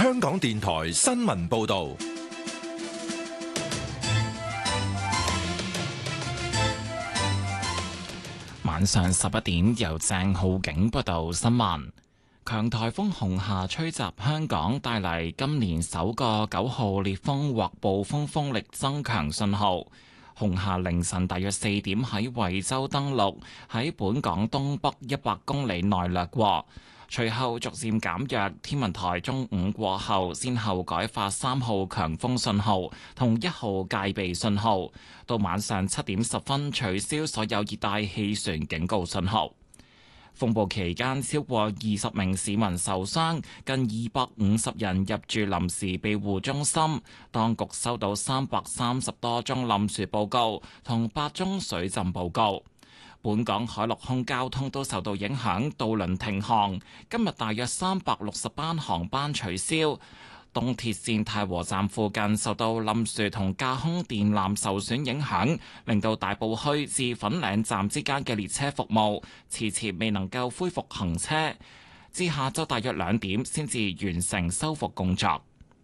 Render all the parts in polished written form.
香港電台新聞報道。 晚上11點，由鄭浩景報道新聞。強颱風紅霞吹襲香港，帶嚟今年首個9號烈風或暴風風力增強信號。紅霞凌晨大約4點喺惠州登陸，喺本港東北100公里內掠過，隨後逐漸減弱。天文台中午過後，先後改發3號強風信號同1號戒備信號，到晚上7點10分取消所有熱帶氣旋警告信號。風暴期間，超過20名市民受傷，近250人入住臨時庇護中心。當局收到330多宗冧樹報告同8宗水浸報告。本港海陸空交通都受到影響，渡輪停航。今日大約360班航班取消。東鐵線太和站附近受到冧樹同架空電纜受損影響，令到大埔墟至粉嶺站之間嘅列車服務遲遲未能夠恢復行車，至下晝大約2點先至完成修復工作。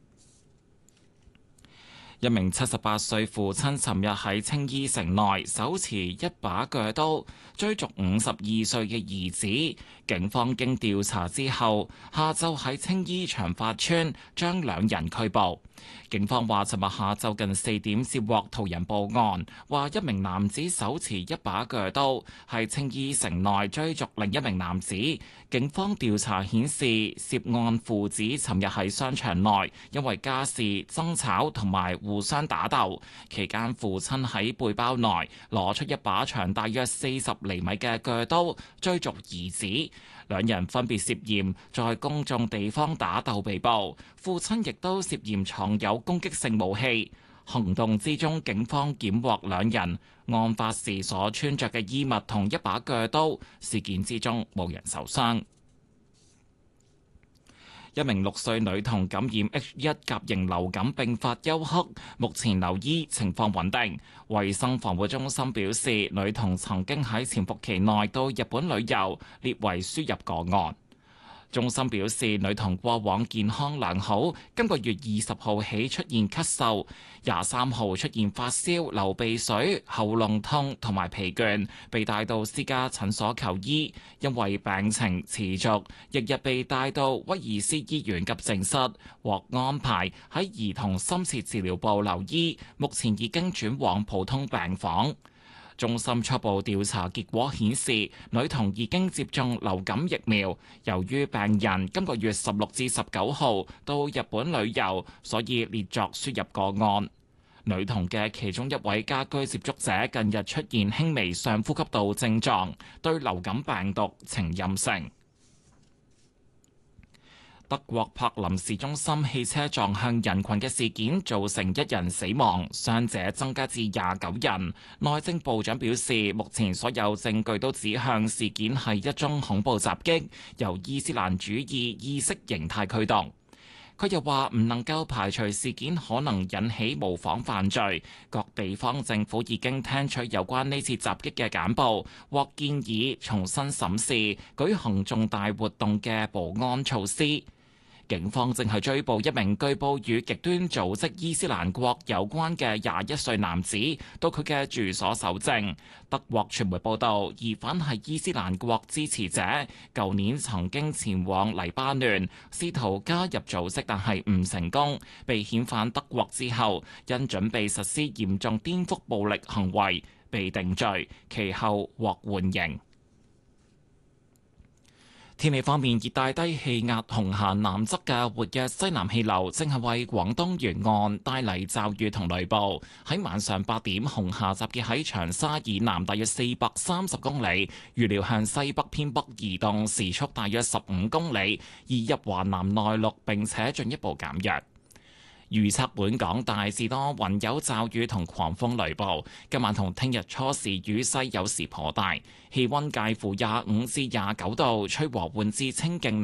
一名78歲父親尋日喺青衣城內手持一把鋸刀追逐52歲嘅兒子，警方經調查之後，下晝喺青衣長發村將2人拘捕。警方話，尋日下晝近4點接獲途人報案，話一名男子手持一把鋸刀喺青衣城內追逐另一名男子。警方調查顯示，涉案父子尋日喺商場內因為家事爭吵同埋互相打鬥，期間父親喺背包內攞出一把長大約40厘米嘅鋸刀追逐兒子。2人分別涉嫌在公眾地方打鬥被捕，父親亦都涉嫌藏有攻擊性武器。行動之中，警方檢獲2人案發時所穿着嘅衣物同一把鋸刀，事件之中冇人受傷。一名6歲女童感染 H1 甲型流感並發休克，目前留醫，情況穩定。衛生防護中心表示，女童曾經喺潛伏期內到日本旅遊，列為輸入個案。中心表示，女童過往健康良好，今個月20號起出現咳嗽，23號出現發燒、流鼻水、喉嚨痛同埋疲倦，被帶到私家診所求醫，因為病情持續，翌日被帶到威爾斯醫院急症室，獲安排喺兒童深切治療部留醫，目前已經轉往普通病房。中心初步調查結果顯示，女童已經接種流感疫苗。由於病人今個月16至19號到日本旅遊，所以列作輸入個案。女童嘅其中一位家居接觸者近日出現輕微上呼吸道症狀，對流感病毒呈陰性。德國柏林市中心汽車撞向人群嘅事件造成1人死亡，傷者增加至29人。內政部長表示，目前所有證據都指向事件係一宗恐怖襲擊，由伊斯蘭主義意識形態驅動。佢又話唔能夠排除事件可能引起模仿犯罪，各地方政府已經聽取有關呢次襲擊嘅簡報，或建議重新審視舉行重大活動嘅保安措施。警方正係追捕一名據報與極端組織伊斯蘭國有關嘅21歲男子，到佢嘅住所搜證。德國傳媒報道，疑犯係伊斯蘭國支持者，舊年曾經前往黎巴嫩，試圖加入組織，但係唔成功，被遣返德國之後，因準備實施嚴重顛覆暴力行為，被定罪，其後獲緩刑。天氣方面，熱帶低氣壓紅霞南側嘅活躍西南氣流正係為廣東沿岸帶嚟驟雨同雷暴。喺晚上8點，紅霞集結喺長沙以南大約430公里，預料向西北偏北移動，時速大約15公里，移入華南內陸並且進一步減弱。預測本港大致多雲，有驟雨同狂風雷暴。今晚同聽日初時雨勢有時頗大，氣溫介乎25至29度，吹和緩至清勁